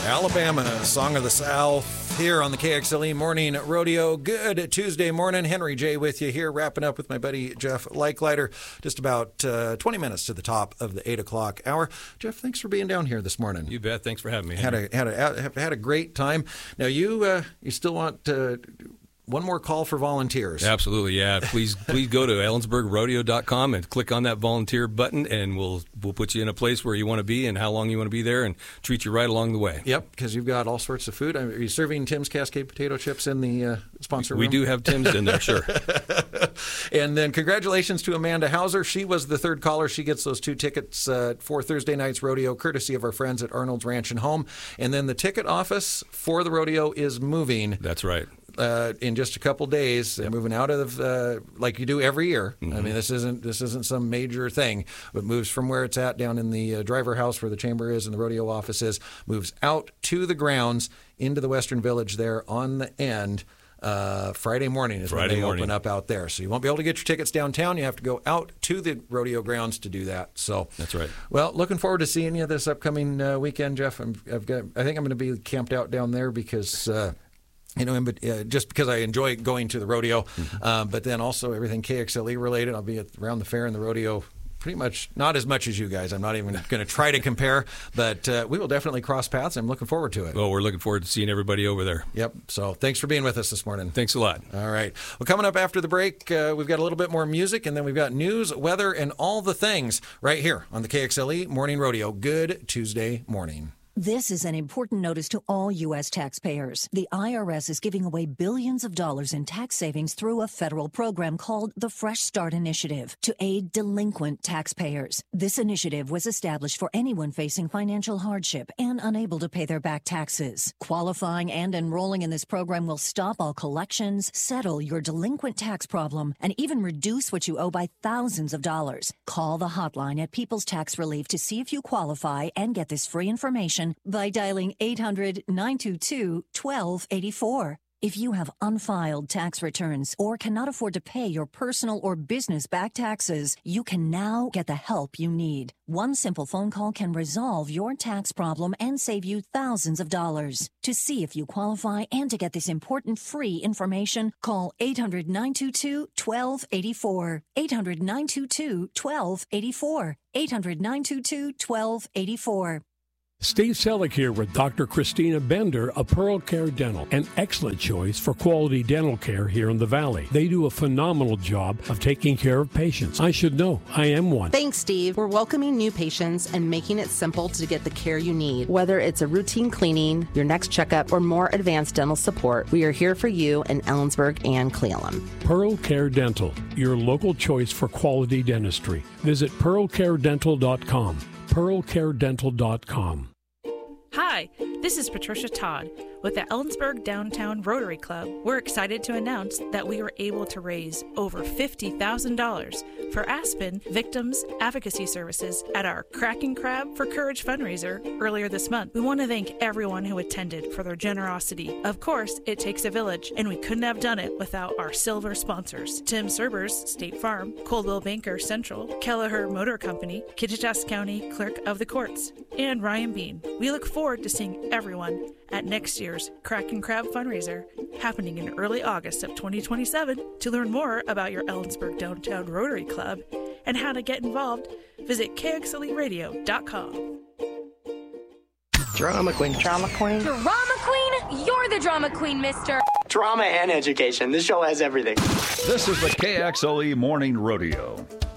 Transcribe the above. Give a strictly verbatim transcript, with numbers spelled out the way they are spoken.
Alabama, Song of the South, here on the K X L E Morning Rodeo. Good Tuesday morning. Henry J. with you here, wrapping up with my buddy Jeff Likelighter. Just about uh, twenty minutes to the top of the eight o'clock hour. Jeff, thanks for being down here this morning. You bet. Thanks for having me. Had a, had a, had a great time. Now, you uh, you still want uh, one more call for volunteers? Absolutely, yeah. Please please go to ellensburg rodeo dot com and click on that volunteer button, and we'll we'll put you in a place where you want to be and how long you want to be there and treat you right along the way. Yep, because you've got all sorts of food. Are you serving Tim's Cascade potato chips in the uh, sponsor room? We do have Tim's in there, sure. And then congratulations to Amanda Hauser. She was the third caller. She gets those two tickets uh, for Thursday night's rodeo, courtesy of our friends at Arnold's Ranch and Home. And then the ticket office for the rodeo is moving. That's right. Uh, in just a couple days, they're moving out of uh, like you do every year. Mm-hmm. I mean, this isn't this isn't some major thing, but moves from where it's at down in the uh, driver house where the chamber is and the rodeo office is, moves out to the grounds into the Western Village there on the end. Uh, Friday morning is Friday when they morning. open up out there. So you won't be able to get your tickets downtown. You have to go out to the rodeo grounds to do that. So that's right. Well, looking forward to seeing you this upcoming uh, weekend, Jeff. I'm, I've got. I think I'm going to be camped out down there because. Uh, You know, uh, just because I enjoy going to the rodeo, mm-hmm. uh, but then also everything K X L E related. I'll be at, around the fair and the rodeo pretty much, not as much as you guys. I'm not even going to try to compare, but uh, we will definitely cross paths. I'm looking forward to it. Well, we're looking forward to seeing everybody over there. Yep. So thanks for being with us this morning. Thanks a lot. All right. Well, coming up after the break, uh, we've got a little bit more music, and then we've got news, weather, and all the things right here on the K X L E Morning Rodeo. Good Tuesday morning. This is an important notice to all U S taxpayers. The I R S is giving away billions of dollars in tax savings through a federal program called the Fresh Start Initiative to aid delinquent taxpayers. This initiative was established for anyone facing financial hardship and unable to pay their back taxes. Qualifying and enrolling in this program will stop all collections, settle your delinquent tax problem, and even reduce what you owe by thousands of dollars. Call the hotline at People's Tax Relief to see if you qualify and get this free information by dialing eight hundred, nine two two, one two eight four. If you have unfiled tax returns or cannot afford to pay your personal or business back taxes, you can now get the help you need. One simple phone call can resolve your tax problem and save you thousands of dollars. To see if you qualify and to get this important free information, call eight hundred, nine two two, one two eight four. eight hundred, nine two two, one two eight four. eight hundred, nine two two, one two eight four. Steve Selleck here with Doctor Christina Bender of Pearl Care Dental, an excellent choice for quality dental care here in the Valley. They do a phenomenal job of taking care of patients. I should know. I am one. Thanks, Steve. We're welcoming new patients and making it simple to get the care you need. Whether it's a routine cleaning, your next checkup, or more advanced dental support, we are here for you in Ellensburg and Cle Elum. Pearl Care Dental, your local choice for quality dentistry. Visit pearl care dental dot com. pearl care dental dot com. Hi, this is Patricia Todd with the Ellensburg Downtown Rotary Club. We're excited to announce that we were able to raise over fifty thousand dollars for Aspen Victims Advocacy Services at our Cracking Crab for Courage fundraiser earlier this month. We want to thank everyone who attended for their generosity. Of course, it takes a village, and we couldn't have done it without our silver sponsors: Tim Cerbers, State Farm; Coldwell Banker Central; Kelleher Motor Company; Kittitas County Clerk of the Courts; and Ryan Bean. We look forward to seeing everyone at next year's Cracking Crab fundraiser happening in early August of twenty twenty-seven. To learn more about your Ellensburg Downtown Rotary Club and how to get involved, visit K X L E radio dot com. Drama queen. Drama queen. Drama queen? You're the drama queen, mister. Drama and education. This show has everything. This is the K X L E Morning Rodeo.